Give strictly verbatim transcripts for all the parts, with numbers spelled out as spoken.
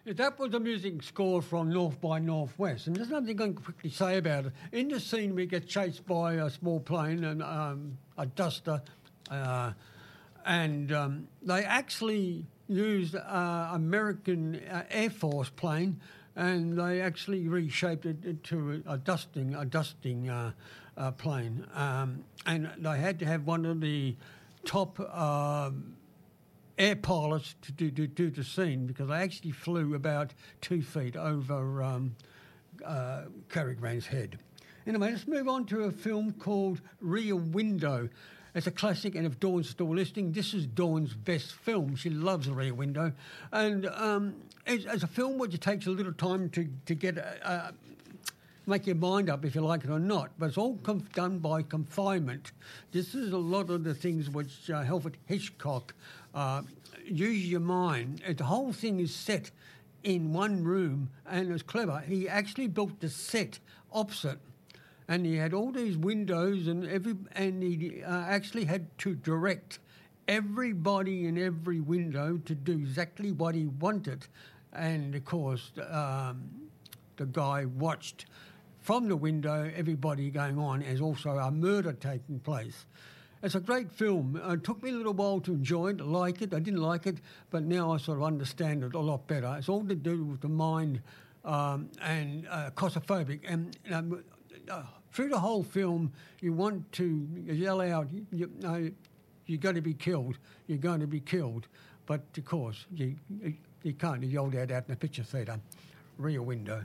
That was the music score from North by Northwest, and there's nothing I can quickly say about it. In the scene, we get chased by a small plane and um, a duster, uh, and um, they actually used uh, American uh, Air Force plane, and they actually reshaped it into a, a dusting, a dusting uh, uh, plane, um, and they had to have one of the top. Um, air pilots to do, do, do the scene because I actually flew about two feet over um, uh, Cary Grant's head. Anyway, let's move on to a film called Rear Window. It's a classic, and if Dawn's still listening, this is Dawn's best film. She loves Rear Window. And um, it's, it's a film which it takes a little time to, to get... Uh, make your mind up if you like it or not, but it's all conf- done by confinement. This is a lot of the things which uh, Alfred Hitchcock uh, use your mind. The whole thing is set in one room, and it's clever. He actually built the set opposite, and he had all these windows, and every and he uh, actually had to direct everybody in every window to do exactly what he wanted, and of course um, the guy watched. From the window, everybody going on, as also a murder taking place. It's a great film. It took me a little while to enjoy it, like it. I didn't like it, but now I sort of understand it a lot better. It's all to do with the mind um, and uh, claustrophobic. And um, uh, through the whole film, you want to yell out, you, you know, you're going to be killed, you're going to be killed. But, of course, you, you can't. You yelled out out in the picture theatre. Rear Window.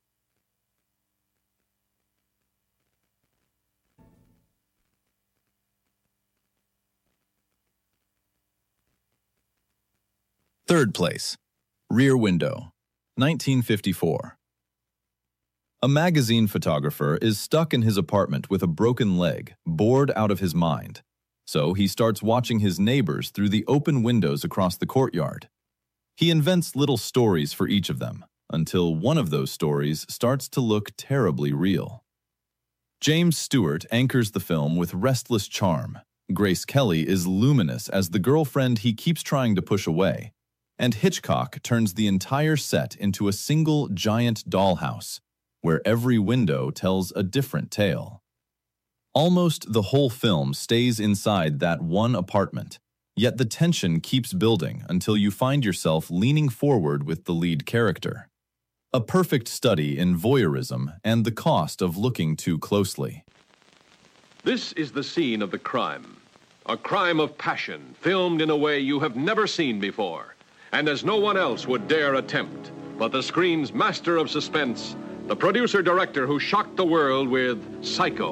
Third place, Rear Window, nineteen fifty-four. A magazine photographer is stuck in his apartment with a broken leg, bored out of his mind. So he starts watching his neighbors through the open windows across the courtyard. He invents little stories for each of them, until one of those stories starts to look terribly real. James Stewart anchors the film with restless charm. Grace Kelly is luminous as the girlfriend he keeps trying to push away. And Hitchcock turns the entire set into a single giant dollhouse, where every window tells a different tale. Almost the whole film stays inside that one apartment, yet the tension keeps building until you find yourself leaning forward with the lead character. A perfect study in voyeurism and the cost of looking too closely. This is the scene of the crime. A crime of passion, filmed in a way you have never seen before. And as no one else would dare attempt, but the screen's master of suspense, the producer-director who shocked the world with Psycho.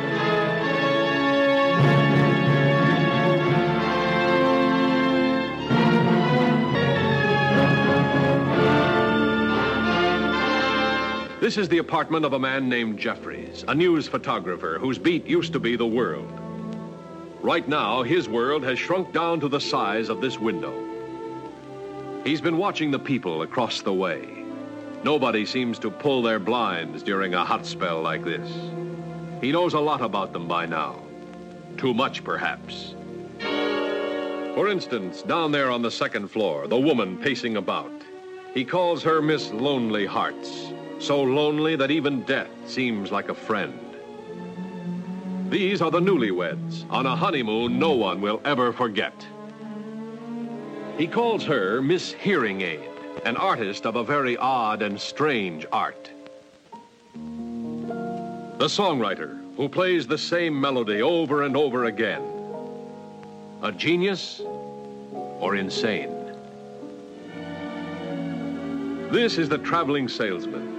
This is the apartment of a man named Jeffries, a news photographer whose beat used to be the world. Right now, his world has shrunk down to the size of this window. He's been watching the people across the way. Nobody seems to pull their blinds during a hot spell like this. He knows a lot about them by now. Too much, perhaps. For instance, down there on the second floor, the woman pacing about. He calls her Miss Lonely Hearts, so lonely that even death seems like a friend. These are the newlyweds, on a honeymoon no one will ever forget. He calls her Miss Hearing Aid, an artist of a very odd and strange art. The songwriter who plays the same melody over and over again. A genius or insane? This is the traveling salesman.